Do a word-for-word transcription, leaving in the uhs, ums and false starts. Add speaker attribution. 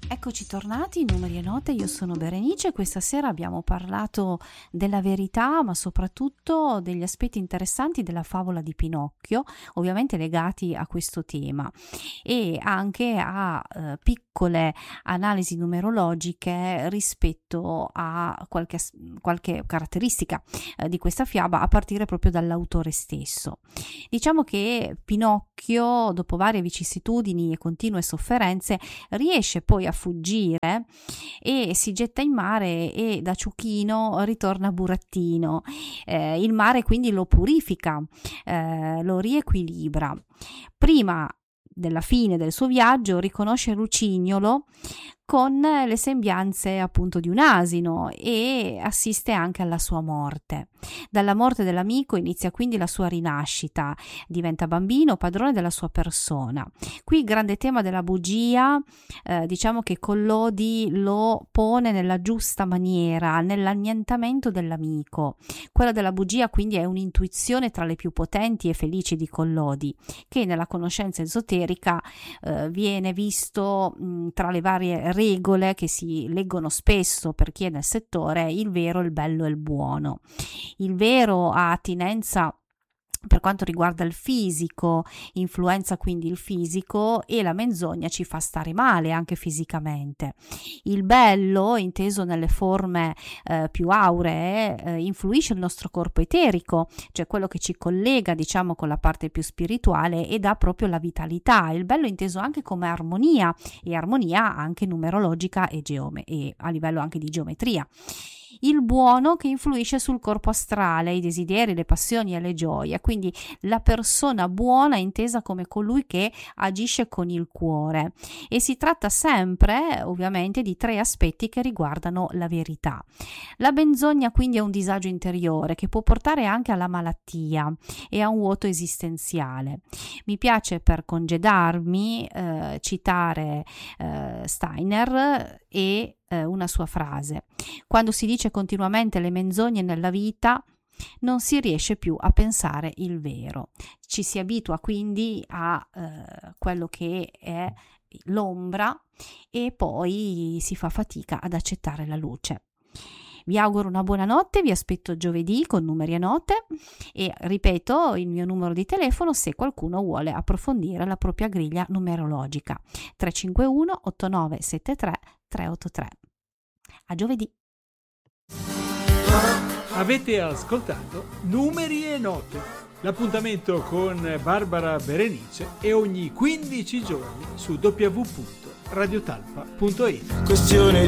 Speaker 1: Eccoci tornati, numeri e note, io sono Berenice. Questa sera abbiamo parlato della verità, ma soprattutto degli aspetti interessanti della favola di Pinocchio, ovviamente legati a questo tema, e anche a eh, piccole analisi numerologiche rispetto a qualche, qualche caratteristica eh, di questa fiaba, a partire proprio dall'autore stesso. Diciamo che Pinocchio, dopo varie vicissitudini e continue sofferenze, riesce poi a fuggire e si getta in mare, e da ciuchino ritorna burattino. Eh, il mare quindi lo purifica, eh, lo riequilibra. Prima della fine del suo viaggio riconosce Lucignolo con le sembianze appunto di un asino e assiste anche alla sua morte. Dalla morte dell'amico inizia quindi la sua rinascita, diventa bambino, padrone della sua persona. Qui il grande tema della bugia, eh, diciamo che Collodi lo pone nella giusta maniera, nell'annientamento dell'amico. Quella della bugia quindi è un'intuizione tra le più potenti e felici di Collodi, che nella conoscenza esoterica eh, viene visto mh, tra le varie regole che si leggono spesso per chi è nel settore: il vero, il bello e il buono. Il vero ha attinenza per quanto riguarda il fisico, influenza quindi il fisico, e la menzogna ci fa stare male anche fisicamente. Il bello, inteso nelle forme eh, più auree, eh, influisce il nostro corpo eterico, cioè quello che ci collega, diciamo, con la parte più spirituale, e dà proprio la vitalità. Il bello inteso anche come armonia, e armonia anche numerologica e, geome- e a livello anche di geometria. Il buono che influisce sul corpo astrale, i desideri, le passioni e le gioie. Quindi la persona buona è intesa come colui che agisce con il cuore, e si tratta sempre ovviamente di tre aspetti che riguardano la verità. La menzogna quindi è un disagio interiore che può portare anche alla malattia e a un vuoto esistenziale. Mi piace, per congedarmi, eh, citare eh, Steiner e una sua frase: quando si dice continuamente le menzogne nella vita, non si riesce più a pensare il vero. Ci si abitua quindi a eh, quello che è l'ombra, e poi si fa fatica ad accettare la luce. Vi auguro una buona notte, vi aspetto giovedì con numeri e note, e ripeto il mio numero di telefono se qualcuno vuole approfondire la propria griglia numerologica: tre cinque uno otto nove sette tre tre otto tre. A giovedì.
Speaker 2: Avete ascoltato Numeri e Note, l'appuntamento con Barbara Berenice è ogni quindici giorni su w w w punto radiotalpa punto it.